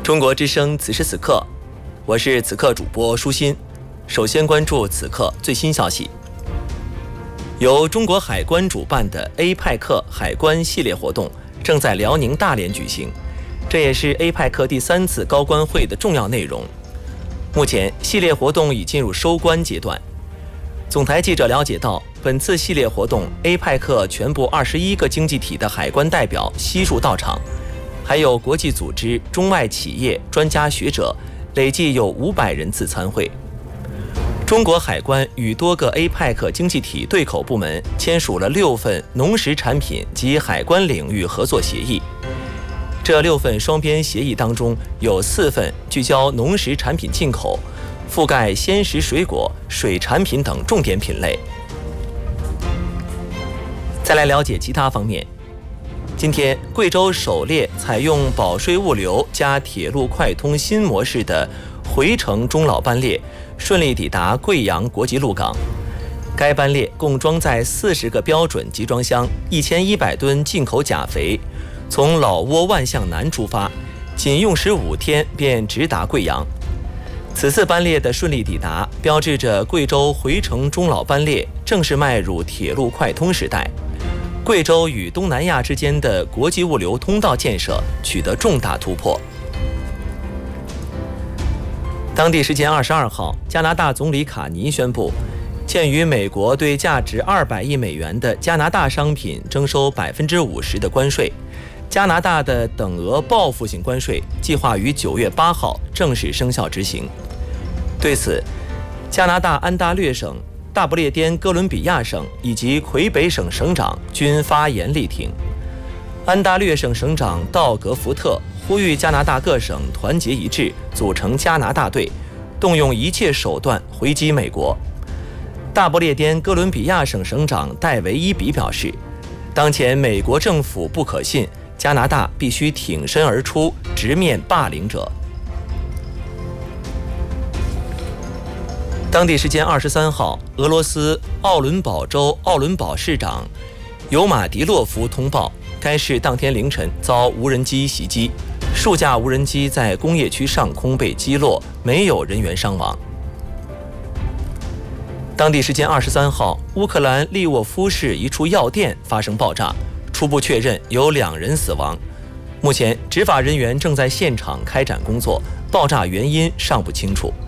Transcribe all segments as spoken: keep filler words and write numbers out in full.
中国之声此时此刻，我是此刻主播舒心。首先关注此刻最新消息。由中国海关主办的 A 派克海关系列活动正在辽宁大连举行，这也是 A 派克第三次高官会的重要内容。目前系列活动已进入收官阶段。总台记者了解到，本次系列活动 A 派克全部二十一个经济体的海关代表悉数到场，还有国际组织、中外企业、专家学者，累计有五百人次参会。中国海关与多个 A 派克经济体对口部门签署了六份农食产品及海关领域合作协议。这六份双边协议当中，有四份聚焦农食产品进口，覆盖鲜食水果、水产品等重点品类。再来了解其他方面。今天，贵州首列采用保税物流加铁路快通新模式的回程中老班列顺利抵达贵阳国际陆港。该班列共装载四十个标准集装箱、一千一百吨进口钾肥，从老挝万象南出发，仅用时五天便直达贵阳。此次班列的顺利抵达，标志着贵州回程中老班列正式迈入铁路快通时代。贵州与东南亚之间的国际物流通道建设取得重大突破。当地时间二十二号，加拿大总理卡尼宣布，鉴于美国对价值二百亿美元的加拿大商品征收百分之五十的关税，加拿大的等额报复性关税计划于九月八号正式生效执行。对此，加拿大安大略省、大不列颠哥伦比亚省以及魁北省省长均发言力挺。安大略省省长道格福特呼吁加拿大各省团结一致，组成加拿大队，动用一切手段回击美国。大不列颠哥伦比亚省省长戴维伊比表示，当前美国政府不可信，加拿大必须挺身而出，直面霸凌者。当地时间二十三号，俄罗斯奥伦堡州奥伦堡市长尤马迪洛夫通报，该市当天凌晨遭无人机袭击，数架无人机在工业区上空被击落，没有人员伤亡。当地时间二十三号，乌克兰利沃夫市一处药店发生爆炸，初步确认有两人死亡。目前，执法人员正在现场开展工作，爆炸原因尚不清楚。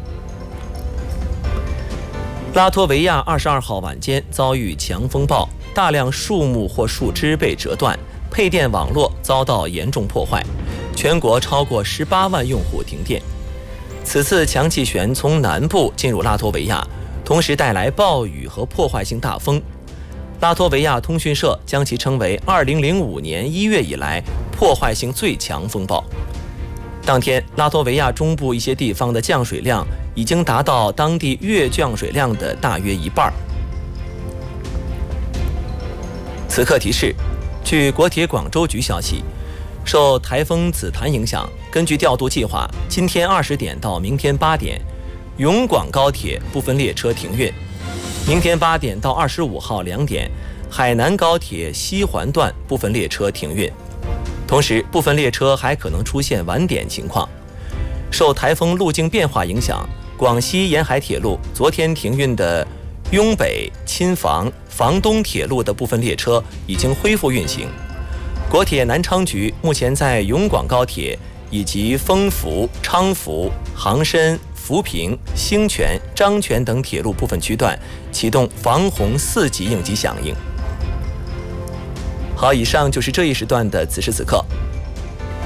拉脱维亚二十二号晚间遭遇强风暴，大量树木或树枝被折断，配电网络遭到严重破坏，全国超过十八万用户停电。此次强气旋从南部进入拉脱维亚，同时带来暴雨和破坏性大风。拉脱维亚通讯社将其称为二零零五年一月以来破坏性最强风暴。当天，拉脱维亚中部一些地方的降水量已经达到当地月降水量的大约一半。此刻提示，据国铁广州局消息，受台风紫檀影响，根据调度计划，今天二十点到明天八点，永广高铁部分列车停运；明天八点到二十五号两点，海南高铁西环段部分列车停运。同时，部分列车还可能出现晚点情况。受台风路径变化影响，广西沿海铁路昨天停运的雍北、钦房、房东铁路的部分列车已经恢复运行。国铁南昌局目前在永广高铁以及丰福、昌福、杭深、扶贫、兴全、漳泉等铁路部分区段启动防洪四级应急响应。好，以上就是这一时段的此时此刻。